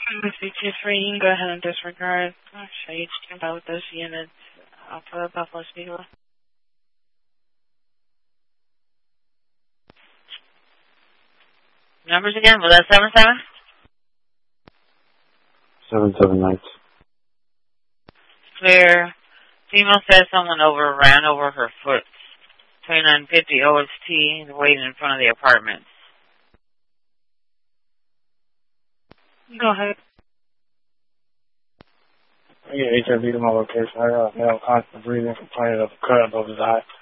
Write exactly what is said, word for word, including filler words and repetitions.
If you two three, you can go ahead and disregard. I'll show you about those units uh, for the Buffalo Speedway. Numbers again? Was that seven seven? Seven seven nights. Clear. Female says someone over ran over her foot. twenty-nine fifty O S T, waiting in front of the apartments. Go ahead. I get H I V to my location. I got a male constant breathing complaining of a cut above his eye.